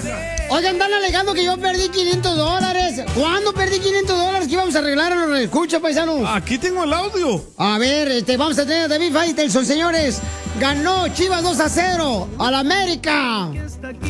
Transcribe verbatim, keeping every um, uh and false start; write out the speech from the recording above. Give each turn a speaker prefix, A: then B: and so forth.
A: Oigan, están alegando que yo perdí quinientos dólares. ¿Cuándo perdí quinientos dólares? ¿Qué íbamos a arreglar? ¿No lo escucha, paisano?
B: Aquí tengo el audio.
A: A ver, este, vamos a tener a David Faitelson, señores. Ganó Chivas dos a cero al América.